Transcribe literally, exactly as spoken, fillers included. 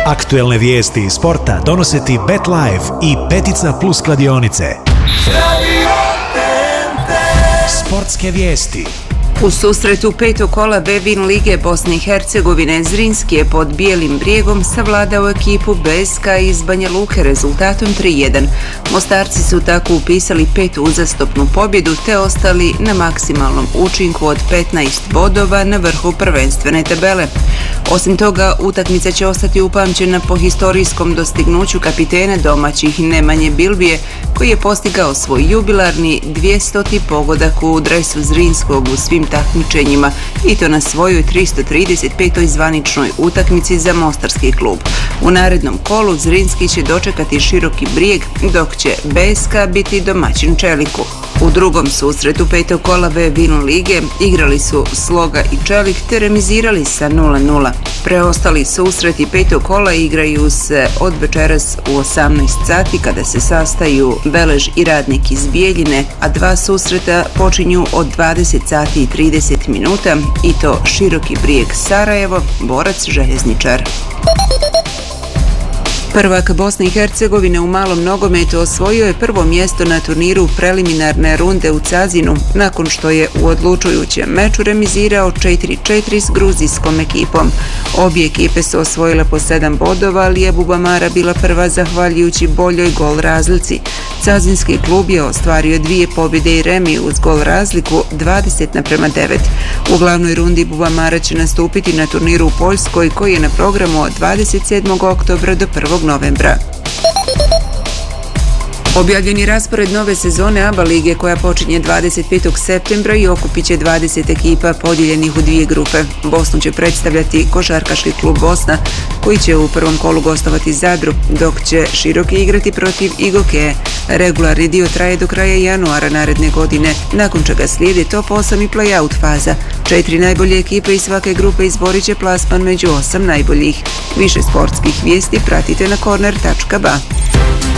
Aktuelne vijesti iz sporta donose ti BetLife i Petica Plus kladionice. Sportske vijesti. U susretu petog kola B Win Lige Bosne i Hercegovine Zrinski je pod Bijelim brijegom savladao ekipu B S K iz Banja Luke rezultatom tri jedan. Mostarci su tako upisali petu uzastopnu pobjedu te ostali na maksimalnom učinku od petnaest bodova na vrhu prvenstvene tabele. Osim toga, utakmica će ostati upamćena po historijskom dostignuću kapitena domaćih Nemanje Bilbije, koji je postigao svoj jubilarni dvijestoti pogodak u dresu Zrinskog u svim takmičenjima i to na svojoj tristo trideset petoj zvaničnoj utakmici za mostarski klub. U narednom kolu Zrinski će dočekati Široki Brijeg, dok će B S K biti domaćin Čeliku. U drugom susretu petog kola B Win Lige igrali su Sloga i Čelik te remizirali sa nula nula. Preostali susreti petog kola igraju se od večeras u osamnaest sati kada se sastaju Belež i Radnik iz Bijeljine, a dva susreta počinju od dvadeset sati i trideset minuta i to Široki Brijeg Sarajevo, Borac Željezničar. Prvak Bosne i Hercegovine u malom nogometu osvojio je prvo mjesto na turniru preliminarne runde u Cazinu nakon što je u odlučujućem meču remizirao četiri četiri s gruzijskom ekipom. Obje ekipe su osvojile po sedam bodova, ali je Bubamara bila prva zahvaljujući boljoj gol razlici. Cazinski klub je ostvario dvije pobjede i remi uz gol razliku dvadeset naprema devet. U glavnoj rundi Bubamara će nastupiti na turniru u Poljskoj koji je na programu od dvadeset sedmog oktobra do prvog novembra. Objavljen je raspored nove sezone A B A lige koja počinje dvadeset petog septembra i okupit će dvadeset ekipa podijeljenih u dvije grupe. Bosnu će predstavljati Košarkaški klub Bosna koji će u prvom kolu gostovati Zadru, dok će Široki igrati protiv Igoke. Regularni dio traje do kraja januara naredne godine, nakon čega slijede top osam i play-out faza. Četiri najbolje ekipe iz svake grupe izborit će plasman među osam najboljih. Više sportskih vijesti pratite na korner tačka ba.